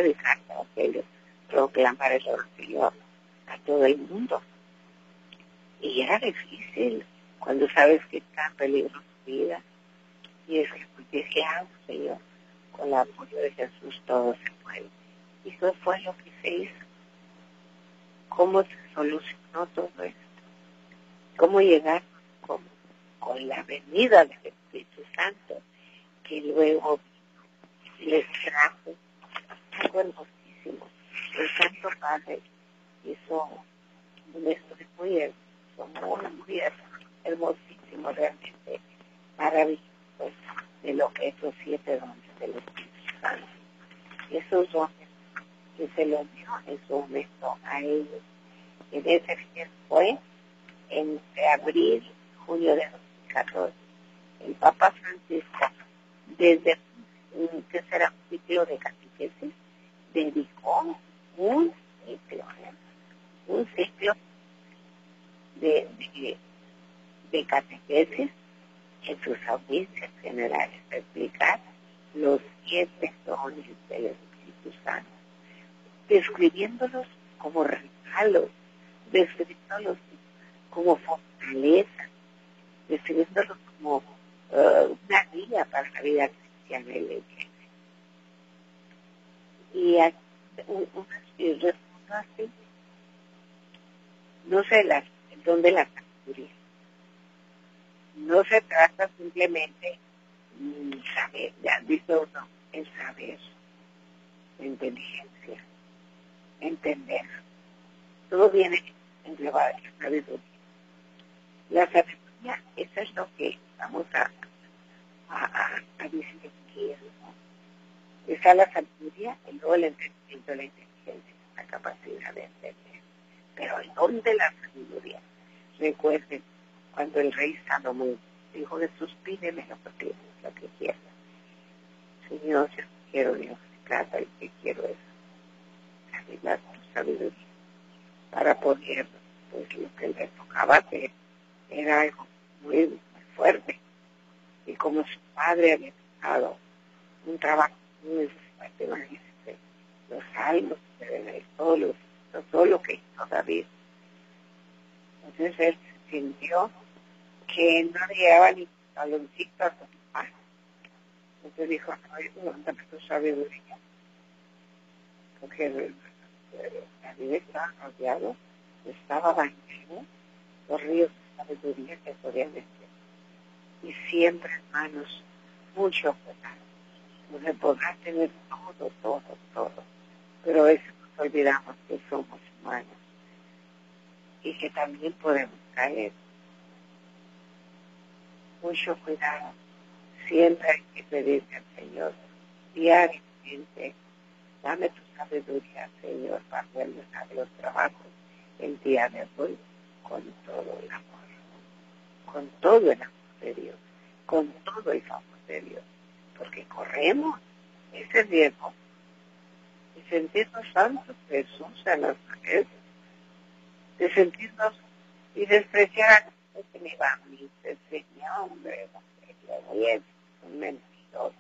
predicar el evangelio, proclamar el evangelio a todo el mundo. Y era difícil cuando sabes que está en peligro tu vida. Y es que dije, Señor, con el apoyo de Jesús todo se puede. Y eso fue lo que se hizo. ¿Cómo se solucionó todo esto? ¿Cómo llegar con la venida del Espíritu Santo, que luego les trajo algo hermosísimo? El Santo Padre hizo un estudio muy hermoso, muy hermosísimo, realmente maravilloso, de lo que esos 7 dones del Espíritu Santo. Esos dones que se los dio en su momento a ellos. En ese tiempo fue entre abril y junio de 2014. El Papa Francisco, desde un ciclo de catequesis, dedicó un ciclo de catequesis en sus audiencias generales, para explicar los 7 dones del Espíritu Santo, describiéndolos como regalos, describiéndolos como fortaleza, describiéndolos como una guía para la vida cristiana y la iglesia. Y respondo así, no sé el don de la sabiduría. No se trata simplemente saber, ya dice uno, el saber, la inteligencia, entender. Todo viene englobado en la sabiduría. La sabiduría, eso es lo que vamos a distinguir, ¿no? Está la sabiduría y luego el entendimiento, la inteligencia, la capacidad de entender. Pero el don de la sabiduría, recuerden, cuando el rey Salomón dijo, Jesús, pídeme lo que quieras. Señor, yo quiero Dios de plata y que quiero eso. La sabiduría para poder, pues lo que le tocaba hacer era algo muy, muy fuerte. Y como su padre había dado un trabajo muy fuerte, imagínense, los salmos, todo lo que hizo David. Entonces él sintió que no le llegaba ni taloncito a su papá. Entonces dijo, no, dame tu sabiduría. Porque David estaba rodeado, estaba bañado, los ríos de sabiduría que podían meter. Y siempre, hermanos, mucho cuidado. No se podrá tener todo. Pero a veces nos olvidamos que somos humanos y que también podemos caer. Mucho cuidado. Siempre hay que pedirle al Señor diariamente, dame tu sabiduría, Señor, para realizar los trabajos el día de hoy con todo el amor, con todo el amor de Dios, con todo el favor de Dios, porque corremos ese riesgo de sentirnos santos Jesús a las cabezas, de sentirnos y despreciar a que me va a mí, Señor, hombre, y es un mentiroso,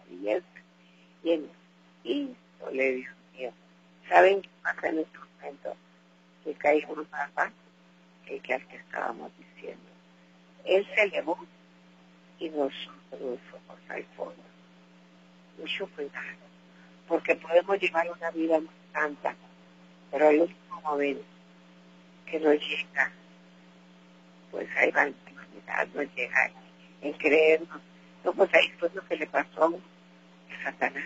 híjole, Dios mío, ¿saben qué pasa en este momento? Que caímos más bajo que al que estábamos diciendo. Él se elevó y nosotros somos al fondo. Mucho cuidado, porque podemos llevar una vida muy santa, pero el último momento que nos llega, pues ahí va la humanidad, nos llega en creernos. No, pues ahí fue lo que le pasó a Satanás.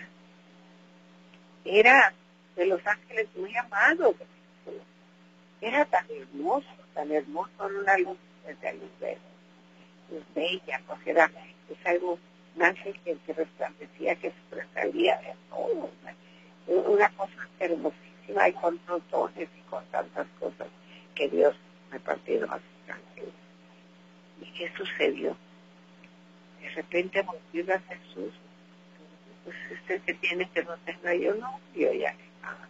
Era de los ángeles muy amados. Era tan hermoso en una luz desde el universo. Es bella, porque es algo, un ángel que resplandecía, que sobresalía de todo. Una cosa hermosísima y con los dones y con tantas cosas que Dios me partió a sus ángeles. ¿Y qué sucedió? De repente volvió a Jesús. Pues usted que tiene que no tenga, yo no, yo ya estaba.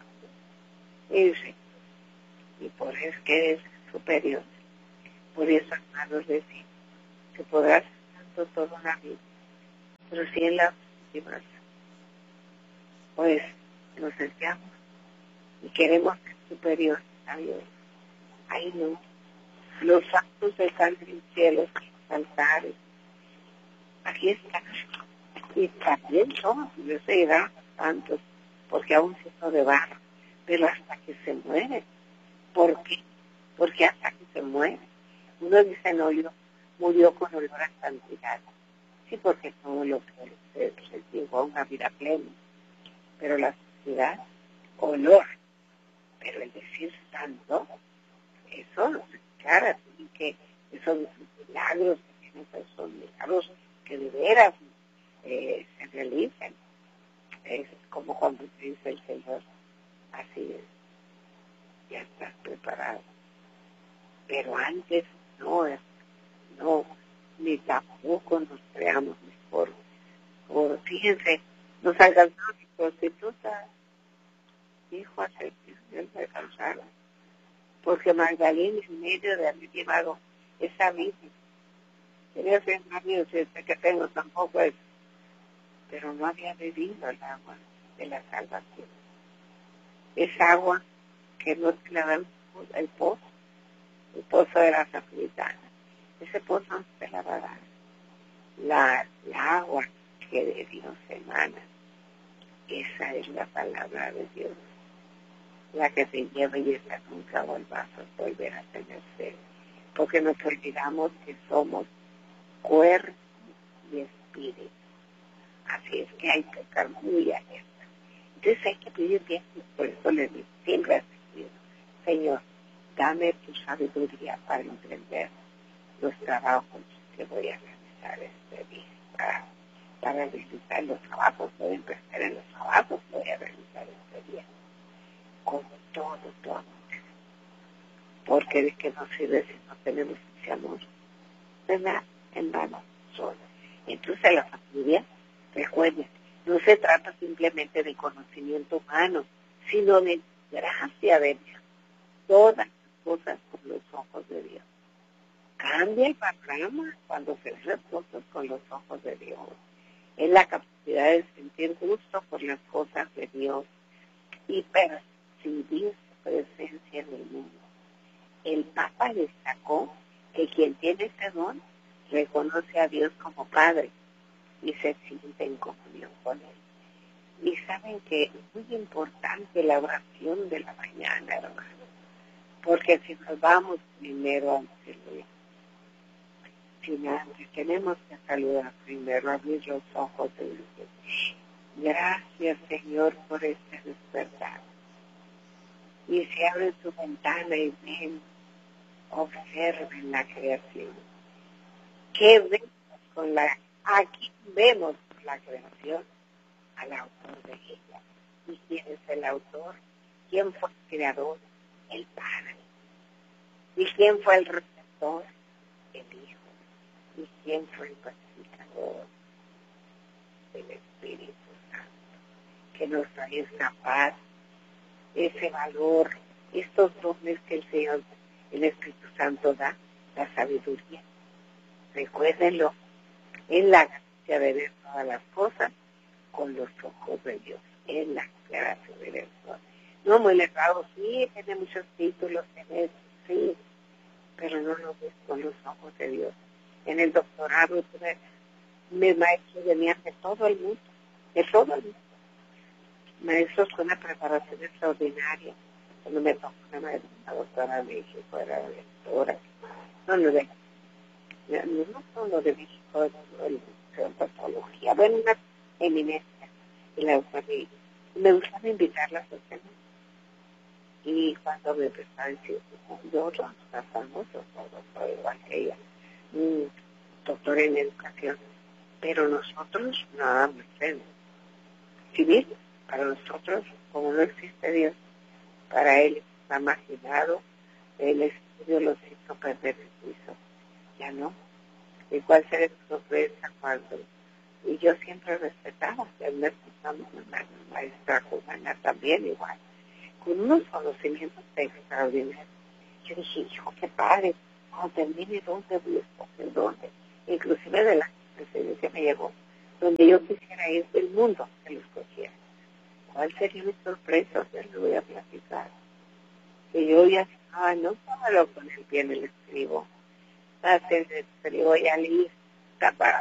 Y por eso que es superior. Por eso, hermanos, decir que podrás tanto toda una vida, pero si en las últimas, pues nos desviamos y queremos ser superiores a Dios. Ay, no. Los santos están en el cielo, los altares. Aquí están. Y también somos, Dios se irá a los santos, porque aún siendo de barro, pero hasta que se muere. ¿Por qué? Porque hasta que se muere. Uno dice, no, murió con olor a santidad. Sí, porque todo lo que se llevó a una vida plena. Pero la santidad, olor. Pero el decir santo, eso no se cara, que esos milagros que tienen, son milagros que de veras se realizan. Es como cuando te dice el Señor, así es, ya estás preparado. Pero antes no, ni tampoco nos creamos por fíjense, nos alcanzaron las prostitutas, dijo hace Dios me alcanzaron, porque Magdalena en medio de haber llevado esa vida, quería ser marido, que tengo tampoco es, pero no había bebido el agua de la salvación. Es agua que no te la da el pozo de la samaritana. Ese pozo no te la va a dar. La agua que de Dios emana, esa es la palabra de Dios, la que te lleva y esa nunca volvás a volver a tener sed, porque nos olvidamos que somos cuerpo y espíritu. Así es que hay que estar muy alerta. Entonces hay que pedir bien, por eso les digo, siempre pido, Señor, dame tu sabiduría para emprender los trabajos que voy a realizar este día. Para realizar los trabajos, voy a empezar en los trabajos, voy a realizar este día. Con todo. Porque de qué nos sirve si no tenemos ese amor, ¿verdad? En vano solo. Entonces la familia, recuerden, no se trata simplemente de conocimiento humano, sino de gracia de Dios. Todas las cosas con los ojos de Dios. Cambia el panorama cuando se ven las cosas con los ojos de Dios. Es la capacidad de sentir gusto por las cosas de Dios y percibir su presencia en el mundo. El Papa destacó que quien tiene ese don reconoce a Dios como Padre y se siente en comunión con Él. Y saben que es muy importante la oración de la mañana, hermano, porque si nos vamos primero al cielo, tenemos que saludar primero, abrir los ojos de Dios. Gracias, Señor, por este despertar. Y se abre su ventana y ven, observen la creación. ¿Qué vemos aquí vemos la creación? Al autor de ella. ¿Y quién es el autor? ¿Quién fue el creador? El Padre. ¿Y quién fue el receptor? El Hijo. ¿Y quién fue el pacificador? El Espíritu Santo, que nos trae esa paz, ese valor, estos dones que el Señor, el Espíritu Santo da, la sabiduría. Recuérdenlo, es la gracia de ver todas las cosas con los ojos de Dios, es la gracia de ver todas. No muy elevado, sí, tiene muchos títulos, sí, pero no lo ves con los ojos de Dios. En el doctorado tuve maestros venían de todo el mundo, maestros con una preparación extraordinaria. Cuando me tocó una doctora de México, era doctora, no solo de México, de patología, bueno, una eminencia en la doctora, me gustaba invitarlas a cenar. Y cuando me empezó a decir, yo no famoso, doctor igual que ella, doctor en educación, pero nosotros nada más civil, para nosotros, como no existe Dios, para Él está marginado, el estudio los hizo perder el piso, ya no. ¿Y cuál sería su sorpresa cuando? Y yo siempre respetaba, una maestra cubana también igual, con unos conocimientos extraordinarios. Yo dije, hijo, qué padre, cuando termine, ¿dónde voy a escoger? ¿Dónde? Inclusive de la presidencia me llegó, donde yo quisiera ir del mundo, que lo escogiera. ¿Cuál sería mi sorpresa? Te lo voy a platicar. Que yo ya estaba, no estaba con el pie en el estribo. Estaba en el estribo ya lista para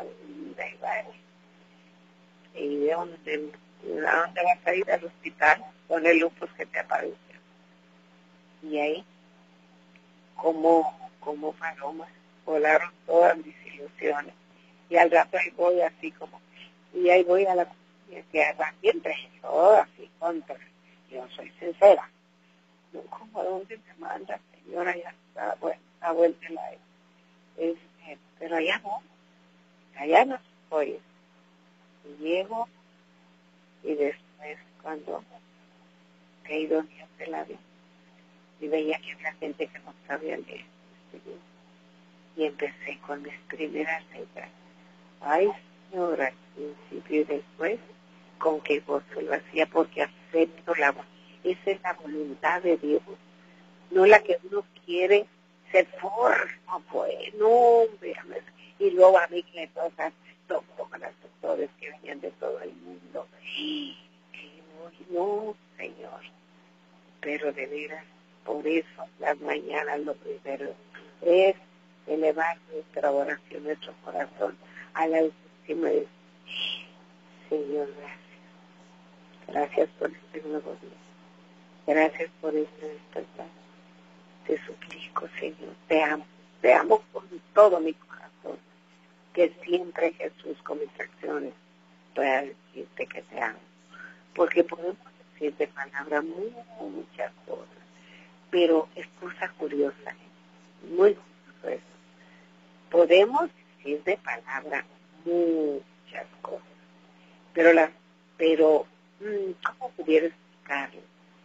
y de dónde vas a ir al hospital con el lupus que te aparece. Y ahí, como palomas, volaron todas mis ilusiones. Y al rato ahí voy así como, y ahí voy a la que siempre todo así contra. Yo soy sincera. No, como dónde me manda, señora, ya está, bueno, está vuelta la pero allá no estoy. Y llego, y después cuando he ido de la vida, y veía que había gente que no sabía leer. Y empecé con mis primeras letras. Ay, señora, al principio y después, con qué gozo lo hacía, porque acepto esa es la voluntad de Dios, no la que uno quiere ser forma, pues, no, véame. Y luego a mí que me tocan las doctores que venían de todo el mundo. No, Señor, pero de veras, por eso las mañanas lo primero es elevar nuestra oración, nuestro corazón a la última vez. Señor, gracias. Gracias por este nuevo día. Gracias por este despertar. Te suplico, Señor, te amo con todo mi corazón. Que siempre, Jesús, con mis acciones pueda decirte que te amo. Porque podemos decir de palabra muchas cosas, pero es cosa curiosa, muy curioso eso. Podemos decir de palabra muchas cosas, pero ¿cómo pudiera explicarlo?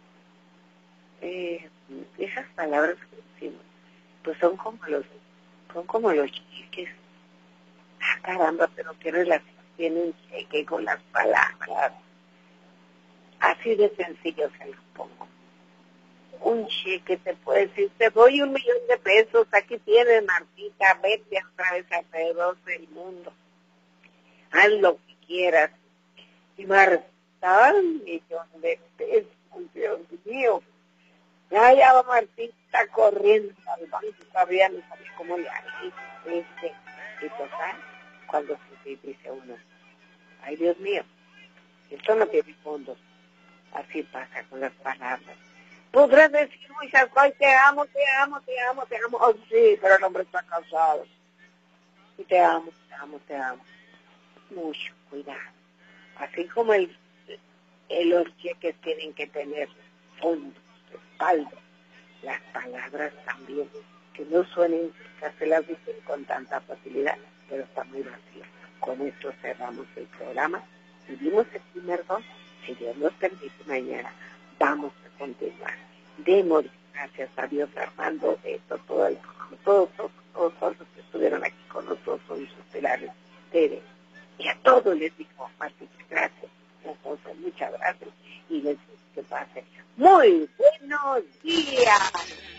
Esas palabras que decimos, pues son como los cheques. Caramba, pero qué relación tiene un cheque con las palabras. Así de sencillo se los pongo. Un cheque te puede decir, te doy 1,000,000 de pesos, aquí tienes, Martita, vete otra vez alrededor del mundo. Haz lo que quieras. Y Marta, 1,000,000 de pesos, Dios mío. Ya va Martita corriendo al banco, todavía no sabe cómo le hace. Y total, cuando se dice uno, ay Dios mío, esto no tiene fondos. Así pasa con las palabras. Podrás decir muchas cosas, te amo. Oh, sí, pero el hombre está casado. Y te amo. Mucho cuidado. Así como los cheques tienen que tener fondos, respaldo, las palabras también, que no suenen, que se las dicen con tanta facilidad, pero está muy vacío. Con esto cerramos el programa. Vivimos el primer don. Si Dios nos permite, mañana vamos a continuar. Demos gracias a Dios, Armando, todos los que estuvieron aquí con nosotros, sus pilares, ustedes. Y a todos les digo, Martín, gracias, entonces, muchas gracias, y les digo que pasen muy buenos días.